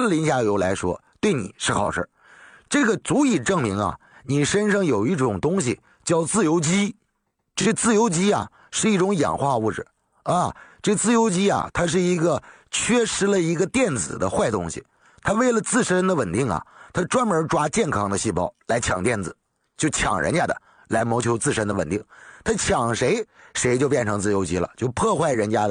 了磷虾油来说，对你是好事。这个足以证明啊，你身上有一种东西叫自由基。这自由基啊是一种氧化物质啊，这自由基啊它是一个缺失了一个电子的坏东西，它为了自身的稳定啊，它专门抓健康的细胞来抢电子，就抢人家的，来谋求自身的稳定。它抢谁，谁就变成自由基了，就破坏人家的